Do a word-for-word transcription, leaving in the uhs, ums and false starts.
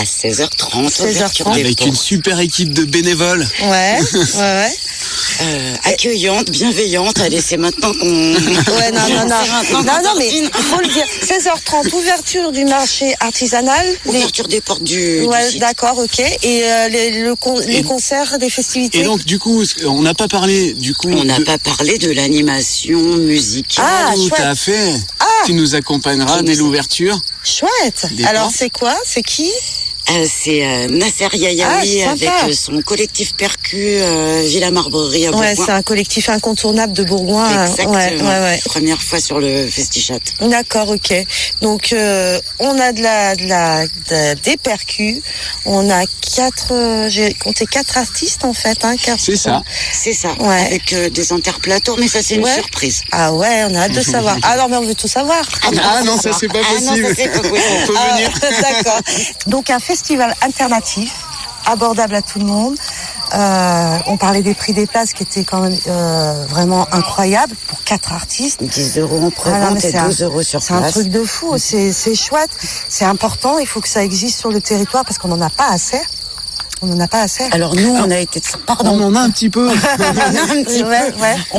à seize heures trente. seize heures trente. Avec une super équipe de bénévoles. Ouais, ouais, ouais. Euh, accueillante, bienveillante. Allez, c'est maintenant qu'on... Ouais, non, non, non. C'est maintenant Non, qu'on non, mais tartine. il faut le dire. seize heures trente, ouverture du marché artisanal. Ouverture des portes du, Les... Ouais, du site. d'accord, ok. Et euh, les, le con... les Et- concerts, des festivités. Et donc, du coup, on n'a pas parlé, du coup. On n'a de- pas parlé de l'animation musicale. Ah, Tout chouette. à fait. Ah. Tu nous accompagneras Qui dès nous- l'ouverture. Chouette. Des Alors, portes. c'est quoi? C'est qui? Euh, c'est euh, Nasser Yayaoui Ah, avec sympa. euh, son collectif Percu euh, Villa Marbrerie à Ouais, Bourgoin. c'est un collectif incontournable de Bourgoin. Exactement. Ouais, ouais, ouais. Première fois sur le Festichat. D'accord, ok. Donc euh, on a de la, de la, de- des percus. On a quatre, euh, j'ai compté quatre artistes en fait, hein. Quatre, C'est ça. C'est ça. Ouais. Avec euh, des interplators, mais ça c'est une Ouais. surprise. Ah ouais, on a hâte de savoir. Ah non, mais on veut tout savoir. Ah non, ça c'est pas Ah non, possible. ça, c'est pas possible. On peut Ah, venir. D'accord. Donc un festival alternatif, abordable à tout le monde. Euh, on parlait des prix des places qui étaient quand même euh, vraiment incroyables pour quatre artistes. dix euros en Ah non, prévente mais et c'est un- douze euros sur C'est un place. truc de fou, c'est c'est chouette, c'est important, il faut que ça existe sur le territoire parce qu'on n'en a pas assez. On n'en a pas assez. Alors nous, on a été... On en a un petit peu. On en a un petit Ouais, peu. ouais.